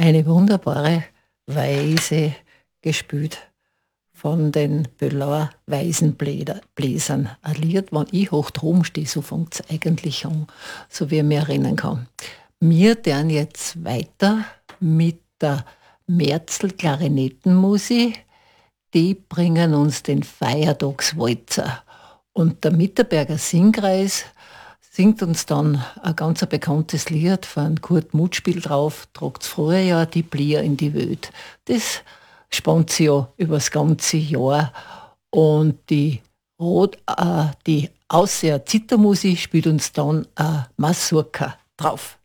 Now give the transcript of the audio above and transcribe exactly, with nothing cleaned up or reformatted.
Eine wunderbare Weise gespielt von den Böllauer Waisenbläsern. Ein Lied, wenn ich hoch drum stehe, so fängt es eigentlich an, so wie ich mich erinnern kann. Wir dann jetzt weiter mit der Märzl-Klarinettenmusik. Die bringen uns den Feiertagswalzer. Und der Mitterberger Singkreis singt uns dann ein ganz bekanntes Lied von Kurt Mutspiel drauf, tragt's früher ja die Blier in die Welt. Das spannt sich ja über das ganze Jahr. Und die, Rot, äh, die Ausseher Zittermusik spielt uns dann eine Mazurka drauf.